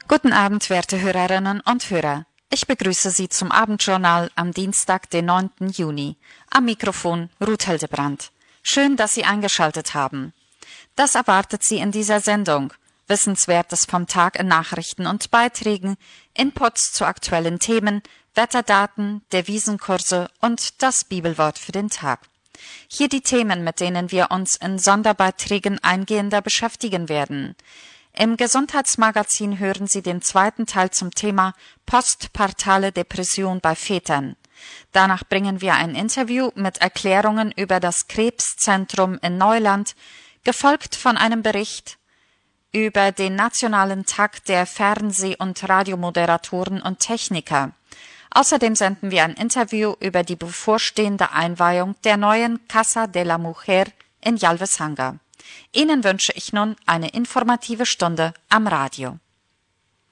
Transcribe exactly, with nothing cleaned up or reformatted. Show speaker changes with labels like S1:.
S1: Guten Abend, werte Hörerinnen und Hörer. Ich begrüße Sie zum Abendjournal am Dienstag, den neunten Juni. Am Mikrofon Ruth Hildebrandt. Schön, dass Sie eingeschaltet haben. Das erwartet Sie in dieser Sendung. Wissenswertes vom Tag in Nachrichten und Beiträgen, Inputs zu aktuellen Themen, Wetterdaten, Devisenkurse und das Bibelwort für den Tag. Hier die Themen, mit denen wir uns in Sonderbeiträgen eingehender beschäftigen werden. Im Gesundheitsmagazin hören Sie den zweiten Teil zum Thema postpartale Depression bei Vätern. Danach bringen wir ein Interview mit Erklärungen über das Krebszentrum in Neuland, gefolgt von einem Bericht über den Nationalen Tag der Fernseh- und Radiomoderatoren und Techniker. Außerdem senden wir ein Interview über die bevorstehende Einweihung der neuen Casa de la Mujer in Yalvesanga. Ihnen wünsche ich nun eine informative Stunde am Radio.